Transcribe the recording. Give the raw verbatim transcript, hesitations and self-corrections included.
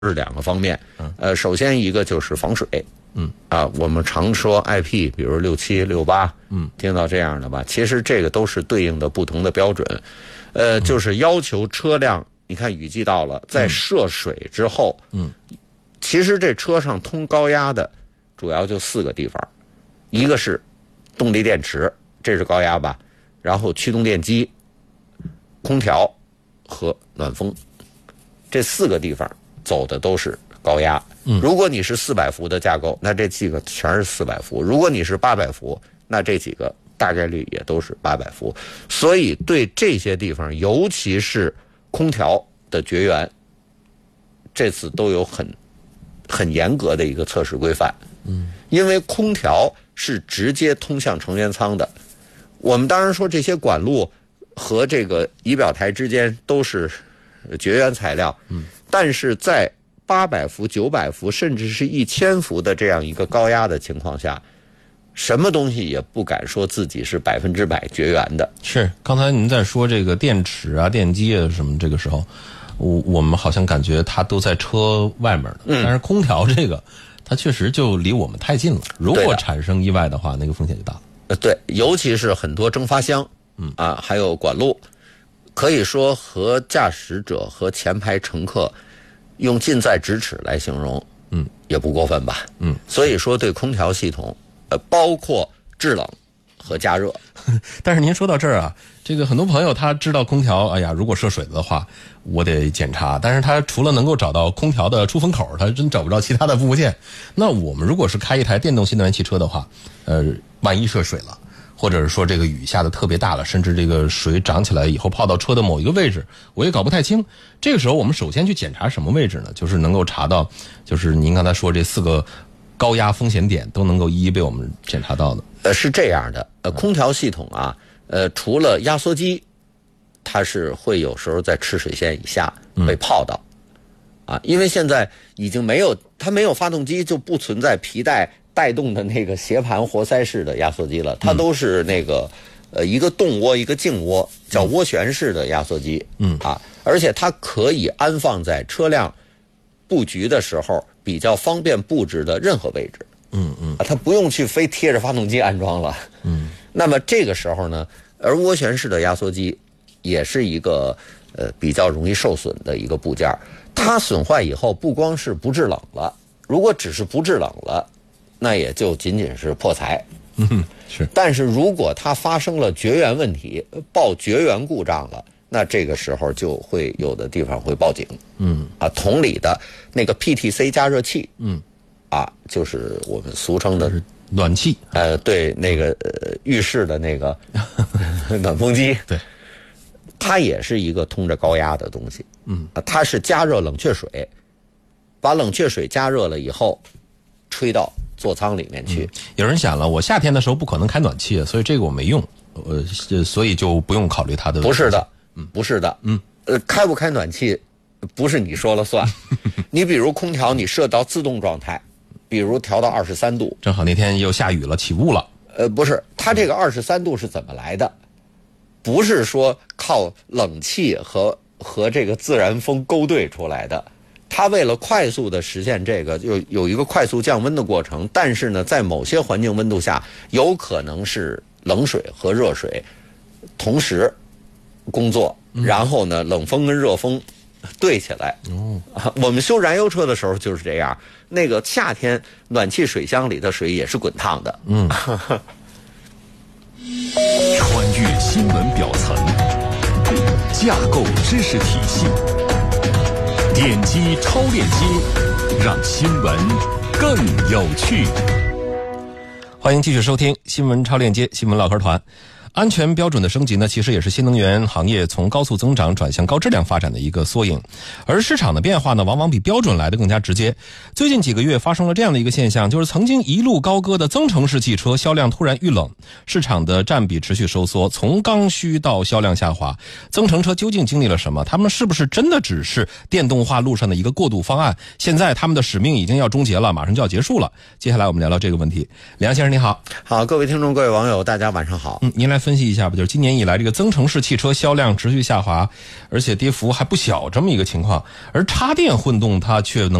是两个方面。呃，首先一个就是防水。嗯啊，我们常说 I P， 比如六七、六八，嗯，听到这样的吧？其实这个都是对应的不同的标准。呃，就是要求车辆，你看雨季到了，在涉水之后，嗯，其实这车上通高压的主要就四个地方，一个是动力电池，这是高压吧，然后驱动电机、空调和暖风，这四个地方走的都是高压。如果你是四百伏的架构，那这几个全是四百伏；如果你是八百伏，那这几个大概率也都是八百伏。所以对这些地方，尤其是空调的绝缘，这次都有很很严格的一个测试规范。嗯，因为空调是直接通向成员舱的。我们当然说这些管路和这个仪表台之间都是绝缘材料，嗯，但是在八百伏、九百伏，甚至是一千伏的这样一个高压的情况下，什么东西也不敢说自己是百分之百绝缘的。 是，刚才您在说这个电池啊、电机啊什么，这个时候，我我们好像感觉它都在车外面呢，嗯，但是空调这个，它确实就离我们太近了。如果产生意外的话，那个风险就大了。 呃，对，尤其是很多蒸发箱，嗯啊，还有管路，可以说和驾驶者和前排乘客用近在咫尺来形容，嗯，也不过分吧，嗯，所以说对空调系统，呃，包括制冷和加热。 但是您说到这儿啊，这个很多朋友他知道空调，哎呀，如果涉水的话，我得检查。但是他除了能够找到空调的出风口，他真找不着其他的部件。那我们如果是开一台电动新能源汽车的话，呃，万一涉水了，或者是说这个雨下的特别大了，甚至这个水涨起来以后泡到车的某一个位置，我也搞不太清。这个时候我们首先去检查什么位置呢？就是能够查到，就是您刚才说这四个高压风险点都能够一一被我们检查到的。 呃，是这样的，呃，空调系统啊，呃，除了压缩机，它是会有时候在赤水线以下被泡到，嗯、啊，因为现在已经没有它没有发动机，就不存在皮带带动的那个斜盘活塞式的压缩机了，它都是那个呃一个动涡一个静涡，叫涡旋式的压缩机，嗯啊，而且它可以安放在车辆布局的时候比较方便布置的任何位置，嗯嗯，啊，它不用去非贴着发动机安装了，嗯，那么这个时候呢，而涡旋式的压缩机也是一个呃比较容易受损的一个部件，它损坏以后不光是不制冷了，如果只是不制冷了，那也就仅仅是破财， 嗯，是。 但是如果它发生了绝缘问题，报绝缘故障了，那这个时候就会有的地方会报警，嗯，啊，同理的那个 P T C 加热器，嗯，啊，就是我们俗称的暖气， 呃，对，那个呃浴室的那个暖风机， 对， 它也是一个通着高压的东西，嗯，啊，它是加热冷却水，把冷却水加热了以后，吹到座舱里面去，嗯。 有人想了，我夏天的时候不可能开暖气，所以这个我没用，呃，所以就不用考虑它的。 不是的，嗯，不是的，嗯，呃，开不开暖气，不是你说了算。你比如空调，你设到自动状态，比如调到二十三度， 正好那天又下雨了，起雾了。 呃，不是，它这个二十三度是怎么来的？不是说靠冷气和和这个自然风勾兑出来的。它为了快速的实现这个，有有一个快速降温的过程，但是呢，在某些环境温度下，有可能是冷水和热水同时工作，然后呢，冷风跟热风对起来。哦，啊，我们修燃油车的时候就是这样，那个夏天暖气水箱里的水也是滚烫的。嗯， 穿越新闻表层，架构知识体系。点击超链接，让新闻更有趣。 欢迎继续收听新闻超链接新闻唠嗑团。安全标准的升级呢，其实也是新能源行业从高速增长转向高质量发展的一个缩影。而市场的变化呢，往往比标准来得更加直接。最近几个月发生了这样的一个现象，就是曾经一路高歌的增程式汽车销量突然遇冷，市场的占比持续收缩，从刚需到销量下滑。增程车究竟经历了什么？他们是不是真的只是电动化路上的一个过渡方案？现在他们的使命已经要终结了，马上就要结束了。接下来我们聊聊这个问题。梁先生你好。 好，各位听众各位网友大家晚上好。 嗯，您来分析一下吧，就是今年以来这个增程式汽车销量持续下滑，而且跌幅还不小这么一个情况，而插电混动它却能